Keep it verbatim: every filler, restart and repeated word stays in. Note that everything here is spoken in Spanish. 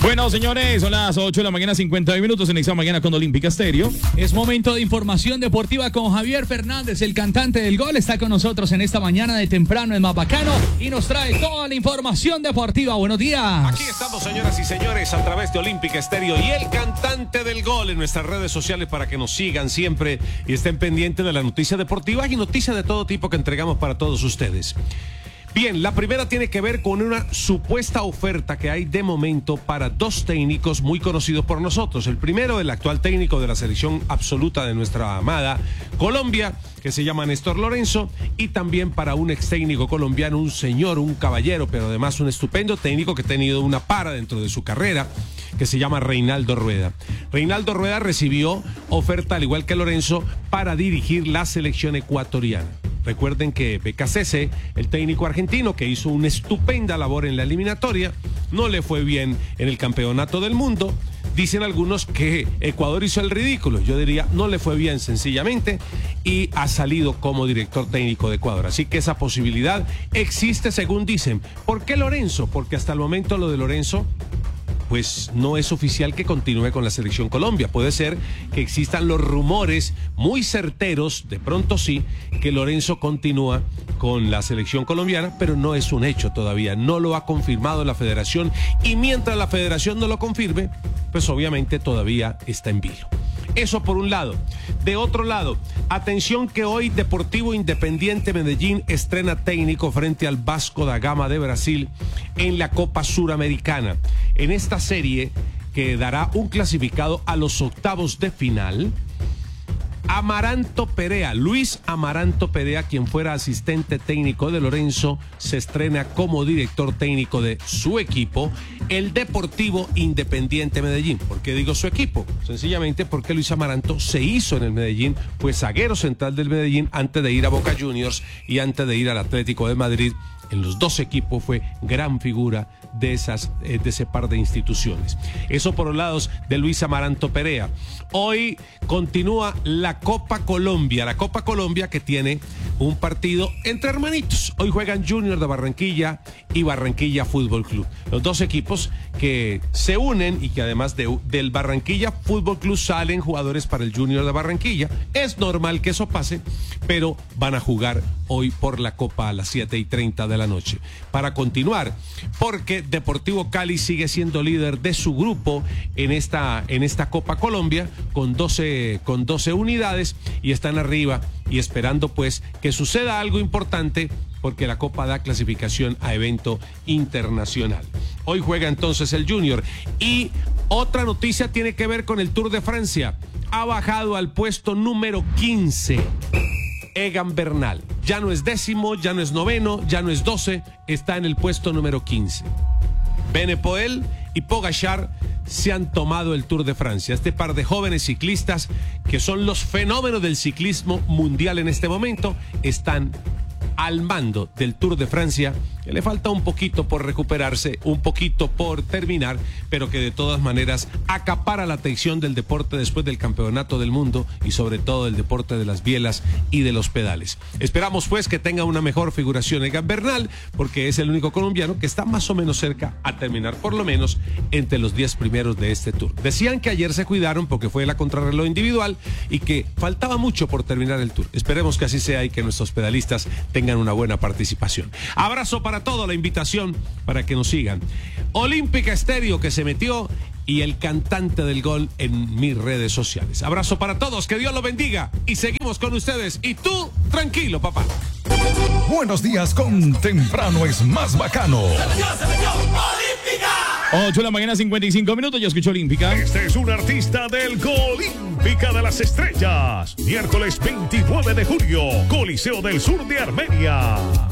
Bueno, señores, son las ocho de la mañana, cincuenta minutos en Esta Mañana con Olímpica Estéreo. Es momento de información deportiva con Javier Fernández, el cantante del gol. Está con nosotros en esta mañana de temprano, es más bacano, y nos trae toda la información deportiva. Buenos días. Aquí estamos, señoras y señores, a través de Olímpica Estéreo y el cantante del gol en nuestras redes sociales para que nos sigan siempre y estén pendientes de la noticia deportiva y noticias de todo tipo que entregamos para todos ustedes. Bien, la primera tiene que ver con una supuesta oferta que hay de momento para dos técnicos muy conocidos por nosotros. El primero, el actual técnico de la selección absoluta de nuestra amada Colombia, que se llama Néstor Lorenzo, y también para un ex técnico colombiano, un señor, un caballero, pero además un estupendo técnico que ha tenido una para dentro de su carrera, que se llama Reinaldo Rueda. Reinaldo Rueda recibió oferta, al igual que Lorenzo, para dirigir la selección ecuatoriana. Recuerden que Becasese, el técnico argentino que hizo una estupenda labor en la eliminatoria, no le fue bien en el campeonato del mundo. Dicen algunos que Ecuador hizo el ridículo. Yo diría, no le fue bien sencillamente y ha salido como director técnico de Ecuador. Así que esa posibilidad existe según dicen. ¿Por qué Lorenzo? Porque hasta el momento lo de Lorenzo pues no es oficial que continúe con la selección Colombia. Puede ser que existan los rumores muy certeros, de pronto sí, que Lorenzo continúa con la selección colombiana, pero no es un hecho todavía, no lo ha confirmado la federación y mientras la federación no lo confirme, pues obviamente todavía está en vilo. Eso por un lado. De otro lado, atención que hoy Deportivo Independiente Medellín estrena técnico frente al Vasco da Gama de Brasil en la Copa Suramericana. En esta serie que dará un clasificado a los octavos de final, Amaranto Perea, Luis Amaranto Perea, quien fuera asistente técnico de Lorenzo, se estrena como director técnico de su equipo, el Deportivo Independiente Medellín. ¿Por qué digo su equipo? Sencillamente porque Luis Amaranto se hizo en el Medellín, fue zaguero central del Medellín antes de ir a Boca Juniors y antes de ir al Atlético de Madrid. En los dos equipos fue gran figura de, esas, de ese par de instituciones. Eso por los lados de Luis Amaranto Perea. Hoy continúa la Copa Colombia, la Copa Colombia que tiene un partido entre hermanitos. Hoy juegan Junior de Barranquilla y Barranquilla Fútbol Club. Los dos equipos que se unen y que además de, del Barranquilla Fútbol Club salen jugadores para el Junior de Barranquilla. Es normal que eso pase, pero van a jugar hoy por la Copa a las siete y treinta de la noche. Para continuar, porque Deportivo Cali sigue siendo líder de su grupo en esta, en esta Copa Colombia con doce, con doce unidades y están arriba y esperando pues que suceda algo importante porque la Copa da clasificación a evento internacional. Hoy juega entonces el Junior. Y otra noticia tiene que ver con el Tour de Francia. Ha bajado al puesto número quince. Egan Bernal. Ya no es décimo, ya no es noveno, ya no es doce, está en el puesto número quince. Benepoel y Pogačar se han tomado el Tour de Francia. Este par de jóvenes ciclistas que son los fenómenos del ciclismo mundial en este momento están al mando del Tour de Francia, que le falta un poquito por recuperarse, un poquito por terminar, pero que de todas maneras acapara la atención del deporte después del campeonato del mundo y sobre todo el deporte de las bielas y de los pedales. Esperamos pues que tenga una mejor figuración Egan Bernal, porque es el único colombiano que está más o menos cerca a terminar por lo menos entre los diez primeros de este Tour. Decían que ayer se cuidaron porque fue la contrarreloj individual y que faltaba mucho por terminar el Tour. Esperemos que así sea y que nuestros pedalistas tengan una buena participación. Abrazo para todos, la invitación para que nos sigan. Olímpica Estéreo que se metió y el cantante del gol en mis redes sociales. Abrazo para todos, que Dios los bendiga y seguimos con ustedes. Y tú, tranquilo, papá. Buenos días con Temprano es más bacano. ¡Se metió, se metió! ¡Olímpica! ocho de la mañana, cincuenta y cinco minutos. Ya escucho Olímpica. Este es un artista del Olímpica de las Estrellas. Miércoles veintinueve de julio, Coliseo del Sur de Armenia.